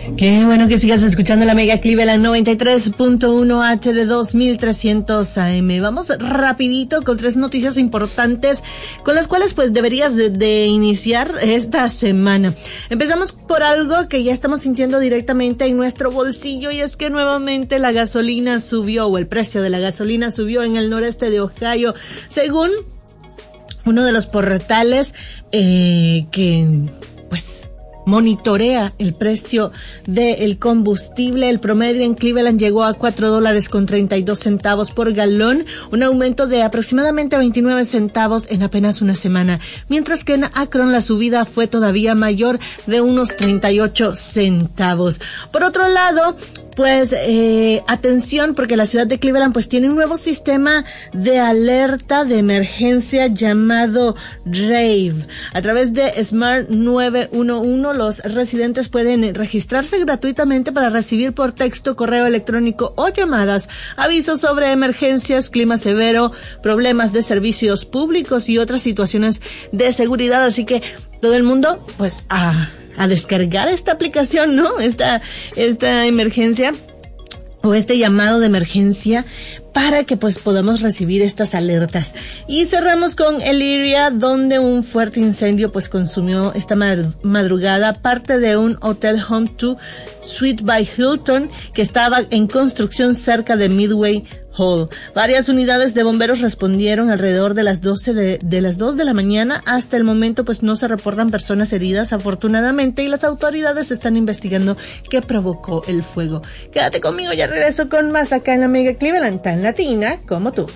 Qué bueno que sigas escuchando la Mega Cleveland 93.1 HD 2300 AM. Vamos rapidito con 3 noticias importantes con las cuales pues deberías de iniciar esta semana. Empezamos por algo que ya estamos sintiendo directamente en nuestro bolsillo, y es que nuevamente la gasolina subió, o el precio de la gasolina subió en el noreste de Ohio, según uno de los portales que pues monitorea el precio del combustible. El promedio en Cleveland llegó a $4.32 por galón, un aumento de aproximadamente 29 centavos en apenas una semana, mientras que en Akron la subida fue todavía mayor, de unos 38 centavos. Por otro lado, pues atención, porque la ciudad de Cleveland pues tiene un nuevo sistema de alerta de emergencia llamado Rave. A través de Smart 911 los residentes pueden registrarse gratuitamente para recibir por texto, correo electrónico o llamadas avisos sobre emergencias, clima severo, problemas de servicios públicos y otras situaciones de seguridad. Así que todo el mundo pues a descargar esta aplicación, ¿no? Esta emergencia o este llamado de emergencia para que pues podamos recibir estas alertas. Y cerramos con Elyria, donde un fuerte incendio pues consumió esta madrugada parte de un Hotel Home 2 Suite by Hilton que estaba en construcción cerca de Midway Hall. Varias unidades de bomberos respondieron alrededor de las 2 de la mañana. Hasta el momento pues no se reportan personas heridas, afortunadamente, y las autoridades están investigando qué provocó el fuego. Quédate conmigo, ya regreso con más acá en la Mega Cleveland, tan latina como tú.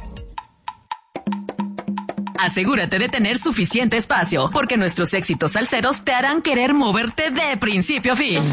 Asegúrate de tener suficiente espacio, porque nuestros éxitos salseros te harán querer moverte de principio a fin.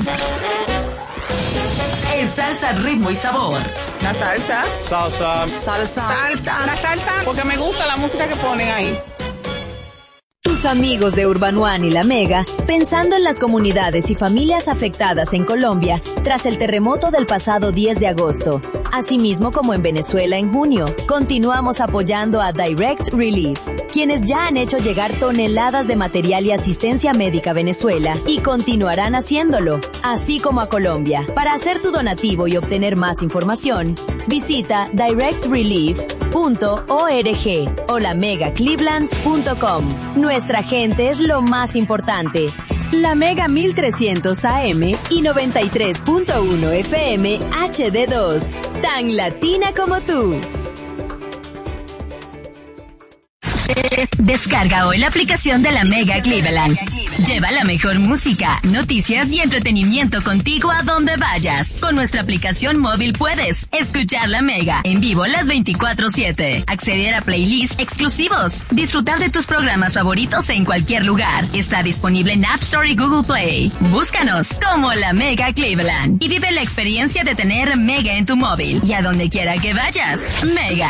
En salsa, ritmo y sabor. La salsa. Salsa. Salsa. Salsa. La salsa, porque me gusta la música que ponen ahí. Tus amigos de Urban One y La Mega, pensando en las comunidades y familias afectadas en Colombia tras el terremoto del pasado 10 de agosto. Asimismo como en Venezuela en junio, continuamos apoyando a Direct Relief, quienes ya han hecho llegar toneladas de material y asistencia médica a Venezuela y continuarán haciéndolo, así como a Colombia. Para hacer tu donativo y obtener más información, visita directrelief.org o lamegacleveland.com. Nuestra gente es lo más importante. La Mega 1300 AM y 93.1 FM HD2. Tan latina como tú. Descarga hoy la aplicación de la Mega Cleveland. Lleva la mejor música, noticias y entretenimiento contigo a donde vayas. Con nuestra aplicación móvil puedes escuchar la Mega en vivo las 24/7, acceder a playlists exclusivos, disfrutar de tus programas favoritos en cualquier lugar. Está disponible en App Store y Google Play. Búscanos como la Mega Cleveland y vive la experiencia de tener Mega en tu móvil y a donde quiera que vayas. Mega,